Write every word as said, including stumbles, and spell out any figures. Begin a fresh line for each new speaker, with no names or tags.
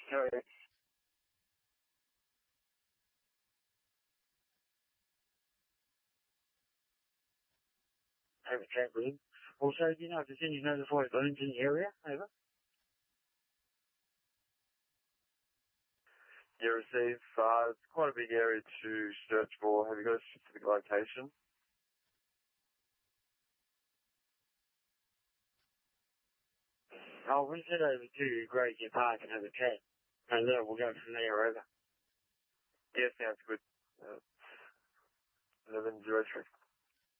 Sorry. Have a chat with him. Also, you know, if there's any notified balloons in the area, over.
You receive, uh, it's quite a big area to search for. Have you got a specific location?
I'll rinse it over to Grazier Park and have a chat. And then we'll go from there, over.
Yeah, sounds good. Uh, eleven zero three.